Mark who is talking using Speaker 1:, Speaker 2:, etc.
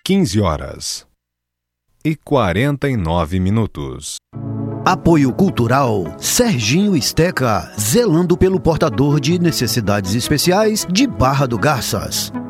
Speaker 1: 15h49.
Speaker 2: Apoio Cultural Serginho Esteca, zelando pelo portador de necessidades especiais de Barra do Garças.